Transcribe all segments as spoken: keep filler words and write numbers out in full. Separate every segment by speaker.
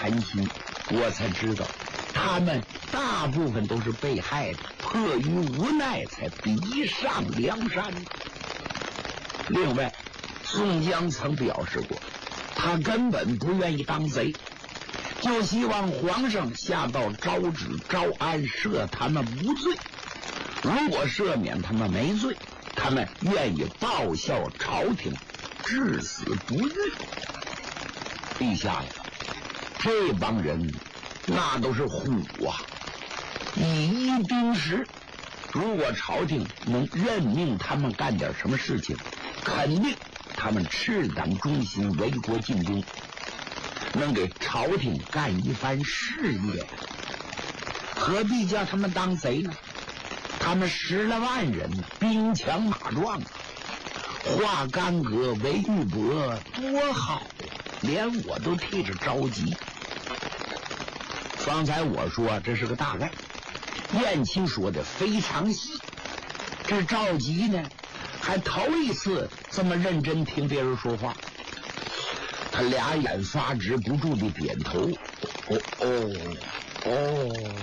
Speaker 1: 谈心，我才知道他们大部分都是被害的，迫于无奈才逼上梁山。另外，宋江曾表示过，他根本不愿意当贼，就希望皇上下道诏旨招安，赦他们无罪。如果赦免他们没罪，他们愿意报效朝廷，至死不渝。陛下呀，这帮人那都是虎啊，以一兵十。如果朝廷能任命他们干点什么事情，肯定他们赤胆忠心，为国尽忠，能给朝廷干一番事业。何必叫他们当贼呢？他们十来万人，兵强马壮，化干戈为玉帛，多好，连我都替着着急。方才我说这是个大概，燕青说的非常细。这赵吉呢，还头一次这么认真听别人说话，他俩眼发直，不住地点头。哦哦哦，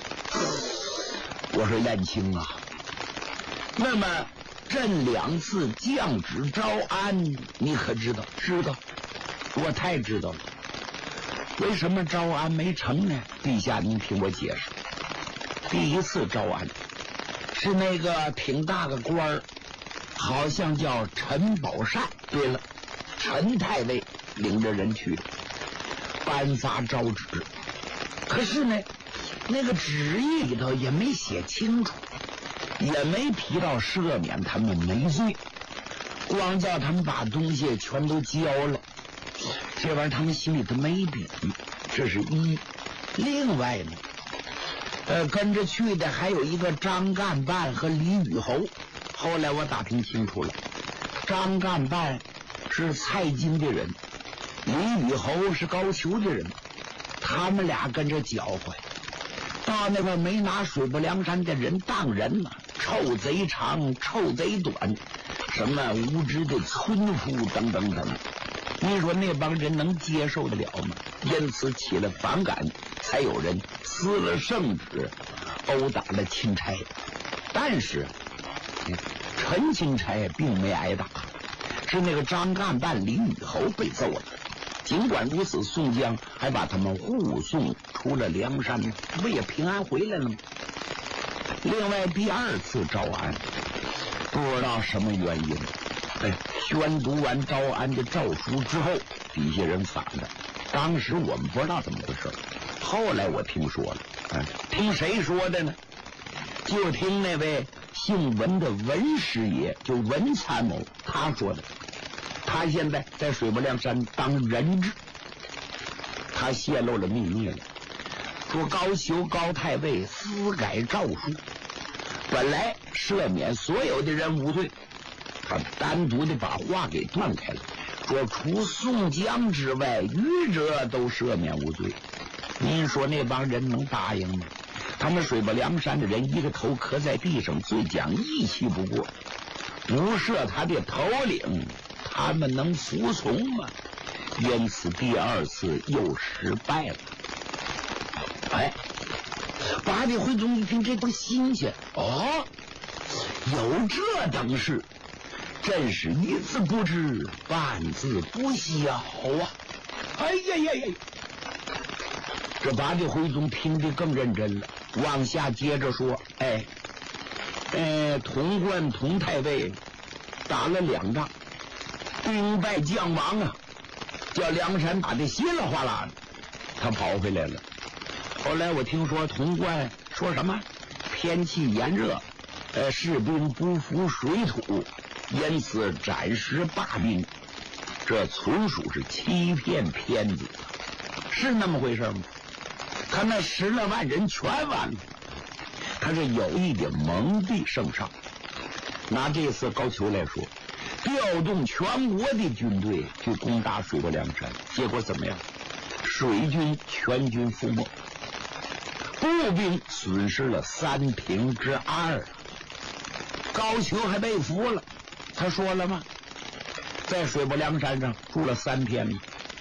Speaker 1: 我说燕青啊，那么朕两次降旨招安，你可知道？知道，我太知道了。为什么招安没成呢？陛下，您听我解释。第一次招安是那个挺大个官儿，好像叫陈宝善。对了，陈太尉领着人去的，颁发诏旨。可是呢，那个旨意里头也没写清楚，也没提到赦免他们没罪，光叫他们把东西全都交了。这玩意儿他们心里头没底，这是一。另外呢，呃，跟着去的还有一个张干办和李宇侯。后来我打听清楚了，张干办是蔡京的人，李宇侯是高俅的人，他们俩跟着搅和，到那块没拿水泊梁山的人当人呢，臭贼长，臭贼短，什么无知的村夫等等等。你说那帮人能接受得了吗？因此起了反感，才有人撕了圣旨，殴打了钦差。但是陈钦差并没挨打，是那个张干办李宇侯被揍了。尽管如此，宋江还把他们护送出了梁山，不也平安回来了吗？另外第二次招安，不知道什么原因，哎，宣读完招安的诏书之后，底下人反了。当时我们不知道怎么回事，后来我听说了，哎，听谁说的呢？就听那位姓文的文师爷，就文参谋，他说的。他现在在水泊梁山当人质，他泄露了秘密了，说高俅高太尉私改诏书，本来赦免所有的人无罪，他单独的把话给断开了，说除宋江之外，余者都赦免无罪。您说那帮人能答应吗？他们水泊梁山的人一个头磕在地上，最讲义气不过，不赦他的头领，他们能服从吗？因此第二次又失败了。哎，八戒、慧中一听这不新鲜，哦，有这等事，真是一字不知，半字不晓啊！哎呀呀呀！这八戒、慧中听得更认真了，往下接着说，哎，呃，童贯、童太尉打了两仗，兵败将亡啊，叫梁山打得稀里哗啦的，他跑回来了。后来我听说童贯说什么天气炎热，呃，士兵不服水土，因此暂时罢兵，这纯属是欺骗骗子，是那么回事吗？他那十来万人全完了，他是有意的蒙蔽圣上。拿这次高俅来说，调动全国的军队去攻打水泊梁山，结果怎么样？水军全军覆没，步兵损失了三平之二。高俅还被俘了，他说了吗？在水泊梁山上住了三天，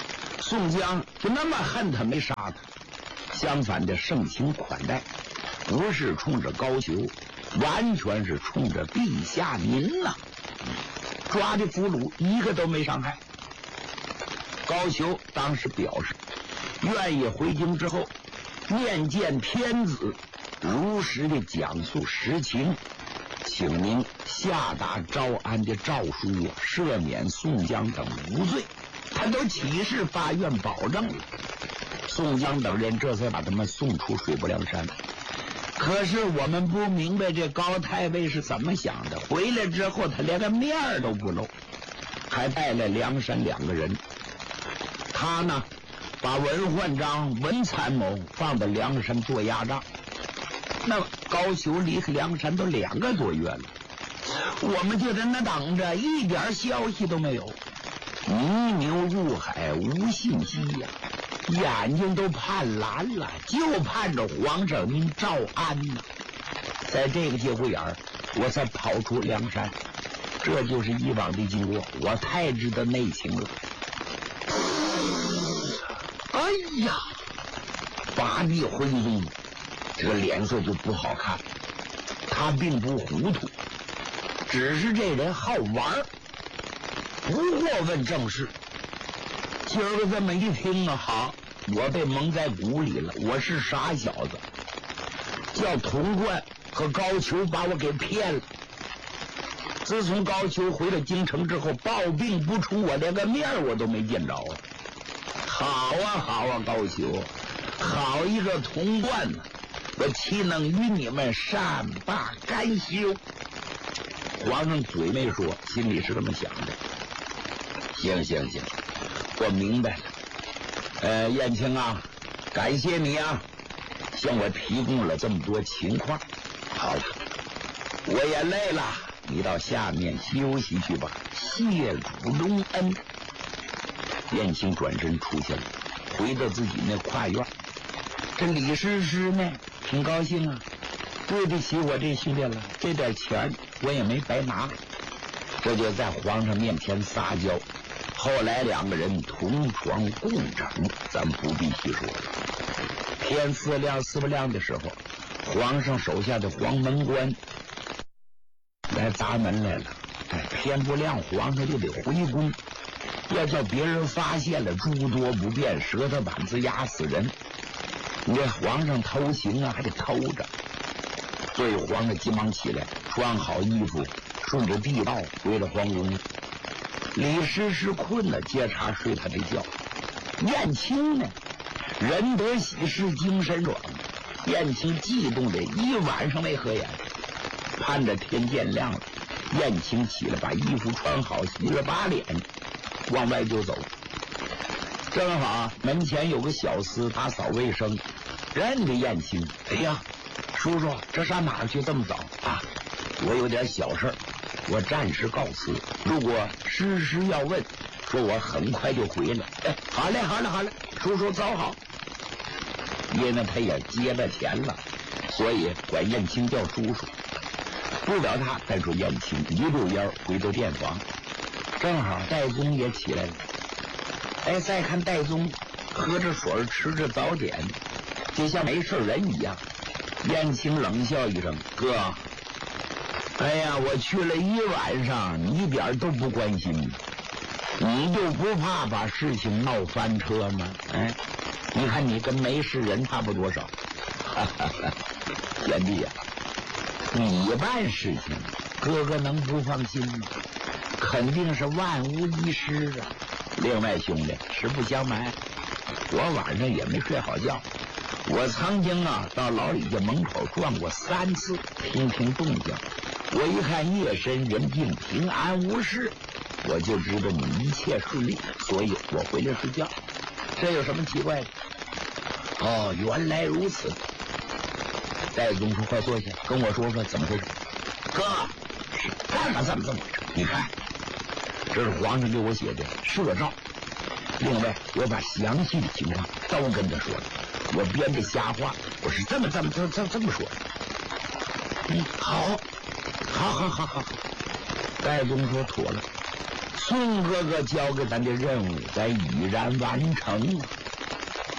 Speaker 1: 宋江就那么恨他没杀他，相反的盛情款待，不是冲着高俅，完全是冲着陛下您呐、啊！抓的俘虏一个都没伤害。高俅当时表示愿意回京之后面见天子，如实的讲述实情，请您下达招安的诏书，赦免宋江等无罪。他都起誓发愿保证了。宋江等人这才把他们送出水泊梁山。可是我们不明白这高太尉是怎么想的，回来之后他连个面儿都不露，还带来梁山两个人。他呢把文焕章、文参谋放到梁山做压帐。那高俅离开梁山都两个多月了，我们就在那等着，一点消息都没有。泥牛入海无信息呀、啊，眼睛都盼蓝了，就盼着皇上您招安呢、啊。在这个节骨眼儿，我才跑出梁山，这就是以往的经过，我太知道内情了。哎呀，八弟徽宗这个脸色就不好看，他并不糊涂，只是这人好玩，不过问正事。今儿个这么一听啊，好，我被蒙在鼓里了，我是傻小子，叫童贯和高俅把我给骗了。自从高俅回了京城之后，抱病不出，我连个面我都没见着啊。好啊好啊，高俅，好一个童贯呢、啊！我岂能与你们善罢甘休？皇上嘴没说，心里是这么想的。行行行，我明白了。呃，燕青啊，感谢你啊，向我提供了这么多情况。好了，我也累了，你到下面休息去吧，谢主隆恩。燕青转身出去了，回到自己那跨院。这李师师呢，挺高兴啊，对得起我这兄弟了，这点钱我也没白拿。这就在皇上面前撒娇。后来两个人同床共枕，咱不必细说了。天四亮四不亮的时候，皇上手下的黄门官来砸门来了。哎，天不亮，皇上就得回宫，要叫别人发现了，诸多不便，舌头板子压死人。你这皇上偷情啊，还得偷着。所以皇上急忙起来，穿好衣服，顺着地道回了皇宫。李师师困了，接茬睡他的觉。燕青呢，人得喜事精神爽，燕青激动的一晚上没合眼，盼着天见亮了。燕青起来把衣服穿好，洗了把脸，往外就走。正好门前有个小厮打扫卫生，认得燕青。哎呀，叔叔，这上哪儿去这么早啊？我有点小事儿，我暂时告辞。如果诗诗要问，说我很快就回来。哎，好嘞，好嘞，好嘞，叔叔走好。因为他也接了钱了，所以管燕青叫叔叔。不了他，再说燕青一溜烟回到店房，正好戴宗也起来了。哎，再看戴宗喝着水吃着早点，就像没事人一样。燕青冷笑一声：“哥，哎呀，我去了一晚上，你一点都不关心，你就不怕把事情闹翻车吗？哎，你看你跟没事人差不多少。哈哈哈，贤弟呀、啊，你办事情，哥哥能不放心吗？肯定是万无一失啊。另外，兄弟，实不相瞒，我晚上也没睡好觉。我曾经啊到老李家门口转过三次，听听动静。我一看夜深人静，平安无事，我就知道你一切顺利，所以我回来睡觉。这有什么奇怪的？哦，原来如此。戴宗说：“快坐下，跟我说说怎么回事。”哥，是这么这么这么回事？你看，这是皇上给我写的谥诏。另外，我把详细的情况都跟他说了。我编的瞎话，我是这么这么这这这么说的。嗯，好，好，好，好，好。戴宗说妥了。 宋哥哥交给咱的任务该依然完成了。